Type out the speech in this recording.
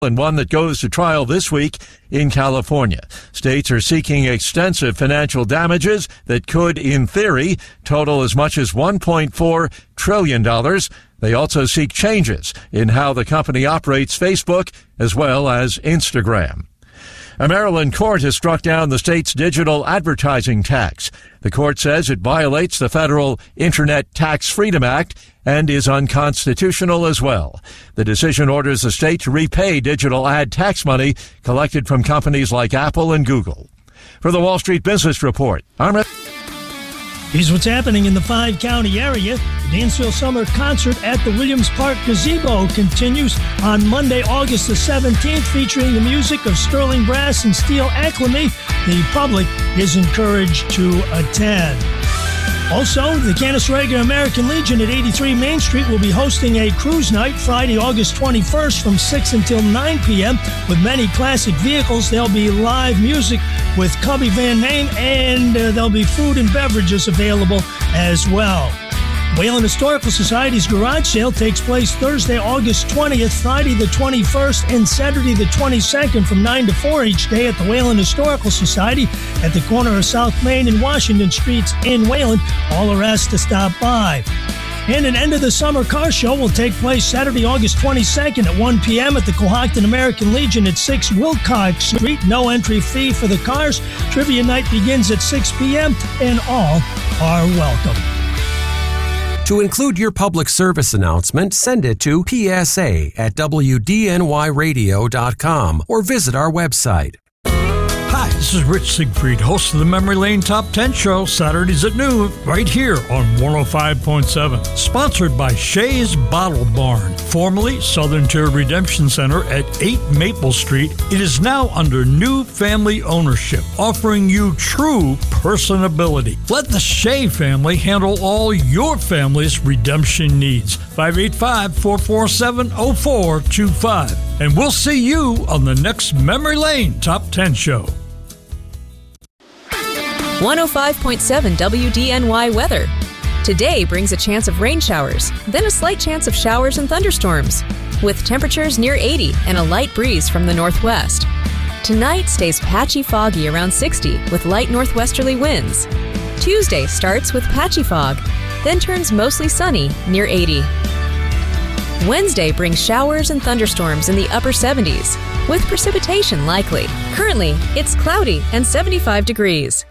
and one that goes to trial this week in California. States are seeking extensive financial damages that could, in theory, total as much as $1.4 trillion. They also seek changes in how the company operates Facebook as well as Instagram. A Maryland court has struck down the state's digital advertising tax. The court says it violates the federal Internet Tax Freedom Act and is unconstitutional as well. The decision orders the state to repay digital ad tax money collected from companies like Apple and Google. For the Wall Street Business Report, Here's what's happening in the 5-county area. The Dansville Summer Concert at the Williams Park Gazebo continues on Monday, August the 17th, featuring the music of Sterling Brass and Steel Acclamy. The public is encouraged to attend. Also, the Canastaiga American Legion at 83 Main Street will be hosting a cruise night Friday, August 21st from 6 until 9 p.m. with many classic vehicles. There'll be live music with Cubby Van Name, and there'll be food and beverages available as well. Wayland Historical Society's garage sale takes place Thursday, August 20th, Friday the 21st, and Saturday the 22nd from 9 to 4 each day at the Wayland Historical Society at the corner of South Main and Washington Streets in Wayland. All are asked to stop by. And an end of the summer car show will take place Saturday, August 22nd at 1 p.m. at the Cohocton American Legion at 6 Wilcox Street. No entry fee for the cars. Trivia night begins at 6 p.m. and all are welcome. To include your public service announcement, send it to psa@wdnyradio.com or visit our website. Hi, this is Rich Siegfried, host of the Memory Lane Top 10 Show, Saturdays at noon, right here on 105.7. Sponsored by Shea's Bottle Barn, formerly Southern Tier Redemption Center at 8 Maple Street. It is now under new family ownership, offering you true personability. Let the Shea family handle all your family's redemption needs. 585-447-0425. And we'll see you on the next Memory Lane Top 10 Show. 105.7 WDNY weather. Today brings a chance of rain showers, then a slight chance of showers and thunderstorms, with temperatures near 80 and a light breeze from the northwest. Tonight stays patchy foggy around 60 with light northwesterly winds. Tuesday starts with patchy fog, then turns mostly sunny near 80. Wednesday brings showers and thunderstorms in the upper 70s, with precipitation likely. Currently, it's cloudy and 75 degrees.